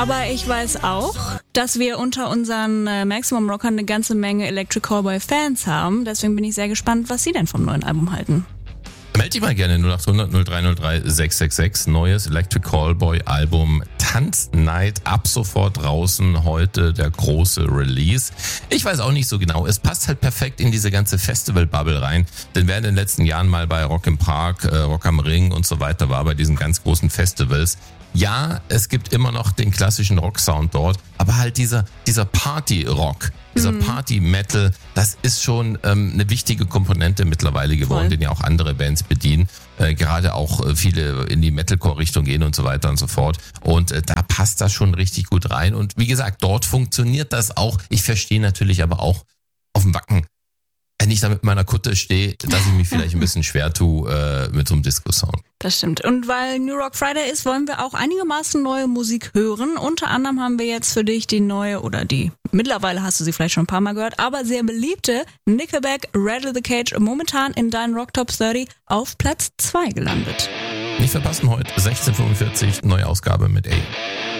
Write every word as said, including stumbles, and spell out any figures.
Aber ich weiß auch, dass wir unter unseren äh, Maximum Rockern eine ganze Menge Electric Callboy Fans haben. Deswegen bin ich sehr gespannt, was Sie denn vom neuen Album halten. Meld dich mal gerne null acht hundert null drei null drei sechs sechs sechs. Neues Electric Callboy Album Tanznight ab sofort draußen. Heute der große Release. Ich weiß auch nicht so genau. Es passt halt perfekt in diese ganze Festival-Bubble rein. Denn wer in den letzten Jahren mal bei Rock im Park, äh, Rock am Ring und so weiter war, bei diesen ganz großen Festivals, ja, es gibt immer noch den klassischen Rock-Sound dort, aber halt dieser dieser Party-Rock, dieser mhm. Party-Metal, das ist schon ähm, eine wichtige Komponente mittlerweile geworden, Voll. Den ja auch andere Bands bedienen. Äh, gerade auch äh, viele in die Metalcore-Richtung gehen und so weiter und so fort. Und äh, da passt das schon richtig gut rein. Und wie gesagt, dort funktioniert das auch. Ich verstehe natürlich aber auch auf dem Wacken, wenn ich da mit meiner Kutte stehe, dass ich mich vielleicht ein bisschen schwer tue äh, mit so einem Disco-Sound. Das stimmt. Und weil New Rock Friday ist, wollen wir auch einigermaßen neue Musik hören. Unter anderem haben wir jetzt für dich die neue, oder die, mittlerweile hast du sie vielleicht schon ein paar Mal gehört, aber sehr beliebte Nickelback Rattle the Cage momentan in deinen Rock Top dreißig auf Platz zwei gelandet. Nicht verpassen heute, sechzehn Uhr fünfundvierzig, neue Ausgabe mit A.